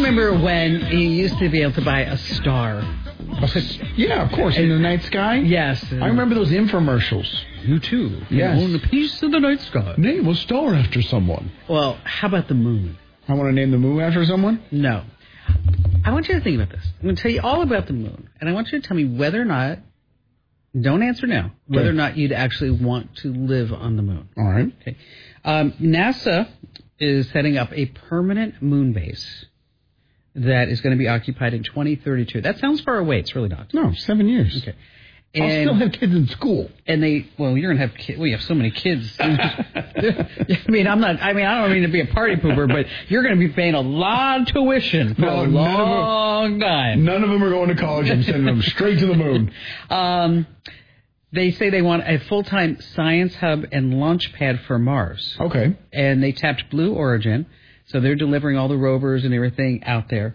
remember when you used to be able to buy a star? Yeah, of course, in the night sky. Yes. I remember those infomercials. You too. Yes. You own a piece of the night sky. Name a star after someone. Well, how about the moon? I want to name the moon after someone? No. I want you to think about this. I'm going to tell you all about the moon, and I want you to tell me whether or not, don't answer now, whether or not you'd actually want to live on the moon. All right. Okay. NASA is setting up a permanent moon base that is going to be occupied in 2032. That sounds far away. It's really not. No, 7 years. Okay. I'll still have kids in school. And you're going to have kids. We have so many kids. I don't mean to be a party pooper, but you're going to be paying a lot of tuition for a long time. None of them are going to college. I'm sending them straight to the moon. They say they want a full-time science hub and launch pad for Mars. Okay. And they tapped Blue Origin, so they're delivering all the rovers and everything out there.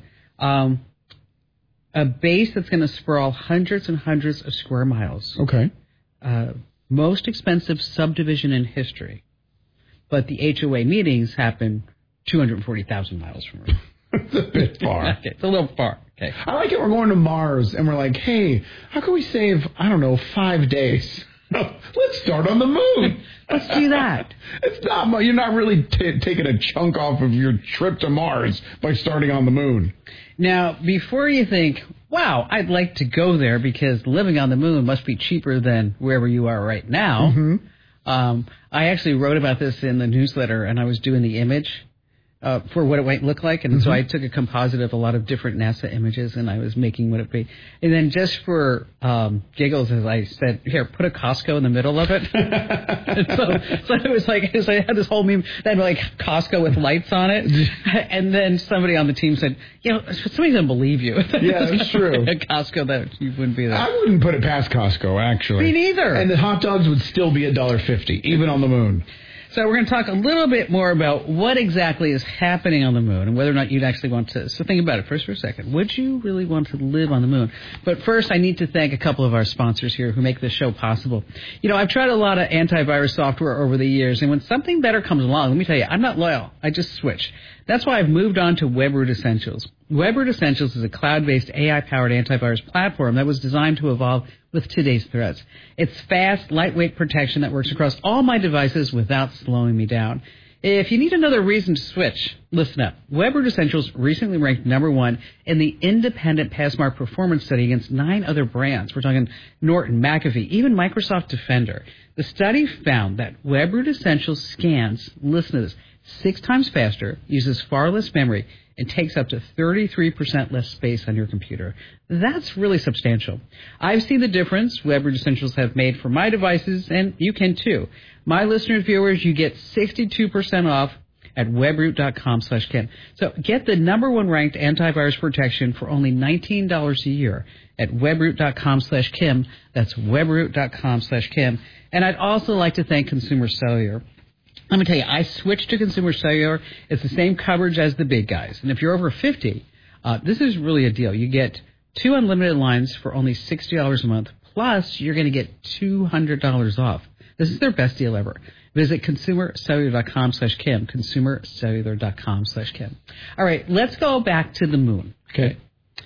A base that's going to sprawl hundreds and hundreds of square miles. Okay. Most expensive subdivision in history. But the HOA meetings happen 240,000 miles from Earth. It's a bit far. Okay, it's a little far. Okay. I like it. We're going to Mars, and we're like, hey, how can we save, 5 days? Let's start on the moon. Let's do that. It's not. You're not really taking a chunk off of your trip to Mars by starting on the moon. Now, before you think, wow, I'd like to go there because living on the moon must be cheaper than wherever you are right now. Mm-hmm. I actually wrote about this in the newsletter, and I was doing the image for what it might look like. And so I took a composite of a lot of different NASA images, and I was making what it be. And then just for giggles, as I said, here, put a Costco in the middle of it. so it was like, I had this whole meme that had like Costco with lights on it. And then somebody on the team said, somebody's going to believe you. Yeah, that's true. A Costco that you wouldn't be there. I wouldn't put it past Costco, actually. Me neither. And the hot dogs would still be $1.50, even on the moon. So we're going to talk a little bit more about what exactly is happening on the moon and whether or not you'd actually want to. So think about it first for a second. Would you really want to live on the moon? But first, I need to thank a couple of our sponsors here who make this show possible. I've tried a lot of antivirus software over the years, and when something better comes along, let me tell you, I'm not loyal. I just switch. That's why I've moved on to WebRoot Essentials. WebRoot Essentials is a cloud-based AI-powered antivirus platform that was designed to evolve with today's threats. It's fast, lightweight protection that works across all my devices without slowing me down. If you need another reason to switch, listen up. WebRoot Essentials recently ranked #1 in the independent Passmark performance study against 9 other brands. We're talking Norton, McAfee, even Microsoft Defender. The study found that WebRoot Essentials scans, listen to this, 6 times faster, uses far less memory, and takes up to 33% less space on your computer. That's really substantial. I've seen the difference WebRoot Essentials have made for my devices, and you can too. My listeners, viewers, you get 62% off at webroot.com/Kim. So get the #1 ranked antivirus protection for only $19 a year at webroot.com/Kim. That's webroot.com/Kim. And I'd also like to thank Consumer Cellular. Let me tell you, I switched to Consumer Cellular. It's the same coverage as the big guys. And if you're over 50, this is really a deal. You get 2 unlimited lines for only $60 a month, plus you're going to get $200 off. This is their best deal ever. Visit consumercellular.com/Kim, consumercellular.com/Kim. All right, let's go back to the moon. Okay.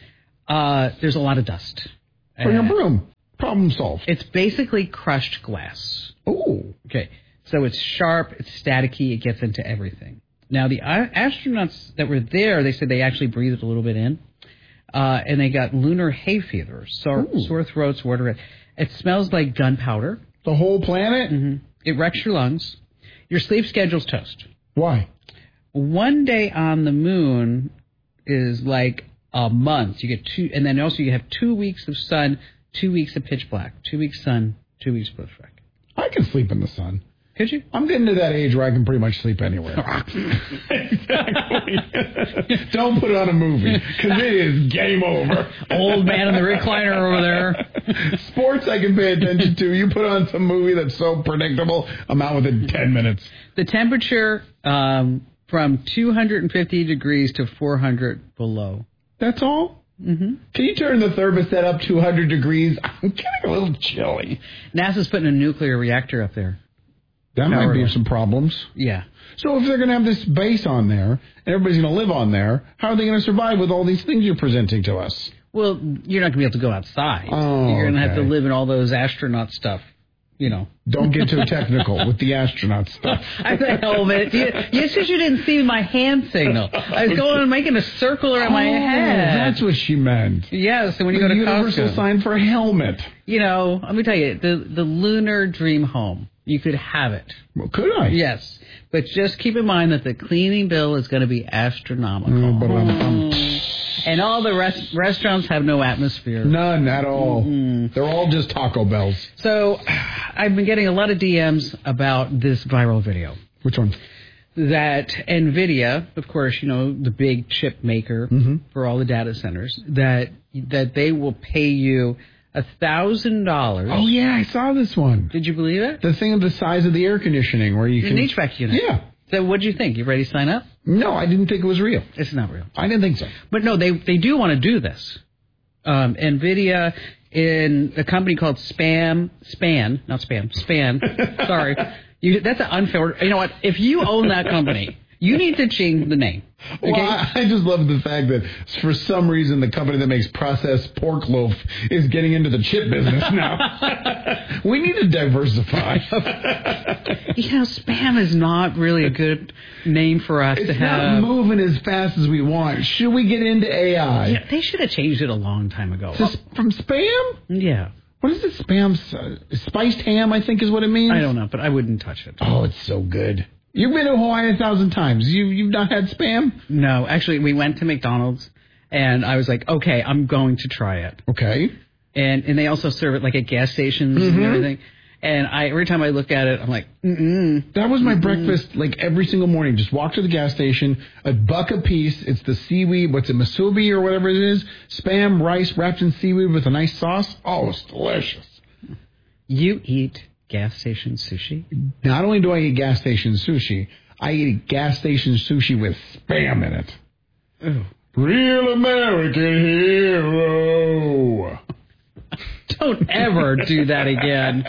There's a lot of dust. Bring a broom. Problem solved. It's basically crushed glass. Oh. Okay. So it's sharp, it's staticky, it gets into everything. Now, the astronauts that were there, they said they actually breathed a little bit in, and they got lunar hay fever, sore throats, water. It smells like gunpowder. The whole planet? Mm-hmm. It wrecks your lungs. Your sleep schedule's toast. Why? One day on the moon is like a month. You get 2, and then also you have 2 weeks of sun, 2 weeks of pitch black, 2 weeks sun, 2 weeks pitch black. I can sleep in the sun. Could you? I'm getting to that age where I can pretty much sleep anywhere. Exactly. Don't put it on a movie, because it is game over. Old man in the recliner over there. Sports I can pay attention to. You put on some movie that's so predictable, I'm out within 10 minutes. The temperature from 250 degrees to 400 below. That's all? Mm-hmm. Can you turn the thermostat up 200 degrees? I'm getting a little chilly. NASA's putting a nuclear reactor up there. That might be some problems. Yeah. So if they're going to have this base on there, and everybody's going to live on there, how are they going to survive with all these things you're presenting to us? Well, you're not going to be able to go outside. Oh, you're going to have to okay. live in all those astronaut stuff, you know. Don't get too technical with the astronaut stuff. I know, but you said you didn't see my hand signal. I was going and making a circle around my head. That's what she meant. Yes, and when you The go to universal Costco. sign for helmet. You know, let me tell you, the lunar dream home, you could have it. Well, could I? Yes, but just keep in mind that the cleaning bill is going to be astronomical. And all the restaurants have no atmosphere. None at all. Mm-hmm. They're all just Taco Bells. So I've been getting a lot of DMs about this viral video. Which one? That NVIDIA, of course, you know, the big chip maker for all the data centers, that they will pay you $1,000. Oh, yeah, I saw this one. Did you believe it? The thing of the size of the air conditioning where you can... An HVAC unit. Yeah. So what'd you think? You ready to sign up? No, I didn't think it was real. It's not real. I didn't think so. But no, they do want to do this. NVIDIA in a company called Span. Sorry. That's an unfair... You know what? If you own that company, you need to change the name. Okay? Well, I just love the fact that for some reason the company that makes processed pork loaf is getting into the chip business now. We need to diversify. You know, Spam is not really a good name for us to have. It's not moving as fast as we want. Should we get into AI? Yeah, they should have changed it a long time ago. From Spam? Yeah. What is it? Spam? Spiced ham, I think is what it means? I don't know, but I wouldn't touch it. Oh, it's so good. You've been to Hawaii 1,000 times. You've not had Spam? No, actually, we went to McDonald's, and I was like, okay, I'm going to try it. Okay. And they also serve it like at gas stations and everything. And every time I look at it, I'm like, That was my breakfast, like every single morning. Just walk to the gas station, $1 a piece. It's the seaweed, what's it, musubi or whatever it is. Spam, rice wrapped in seaweed with a nice sauce. Oh, it's delicious. You eat gas station sushi? Not only do I eat gas station sushi, I eat gas station sushi with Spam in it. Ooh. Real American hero. Don't ever do that again.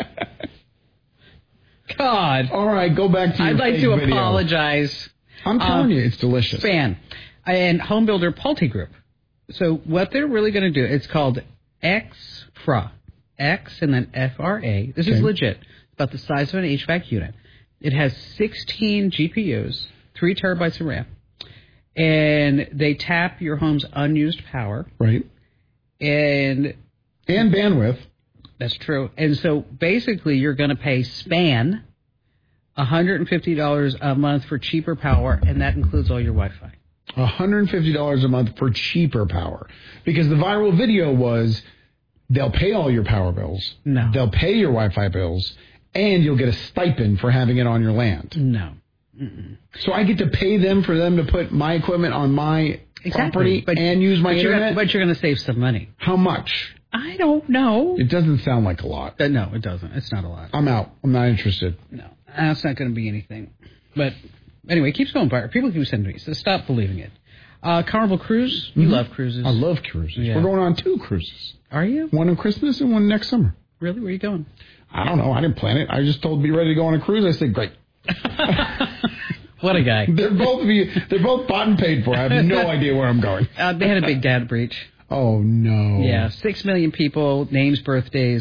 God. All right, go back to your I'd like fake to video. apologize. I'm telling you, it's delicious. Span and home builder Pulte Group. So what they're really going to do, it's called XFRA. X and then FRA. This is legit. It's about the size of an HVAC unit. It has 16 GPUs, 3 terabytes of RAM. And they tap your home's unused power. Right. And bandwidth. That's true. And so basically you're going to pay Span $150 a month for cheaper power, and that includes all your Wi-Fi. $150 a month for cheaper power. Because the viral video was they'll pay all your power bills. No. They'll pay your Wi-Fi bills, and you'll get a stipend for having it on your land. No. So I get to pay them for them to put my equipment on my property and use my internet? But you're going to save some money. How much? I don't know. It doesn't sound like a lot. No, it doesn't. It's not a lot. I'm out. I'm not interested. No, that's not going to be anything. But anyway, it keeps going viral. People keep sending me, so stop believing it. Carnival Cruise. You love cruises. I love cruises. Yeah. We're going on 2 cruises. Are you? One on Christmas and one next summer. Really? Where are you going? I don't know. I didn't plan it. I just told be ready to go on a cruise. I said, great. What a guy. They're both bought and paid for. I have no idea where I'm going. They had a big data breach. Oh, no. Yeah, 6 million people, names, birthdays.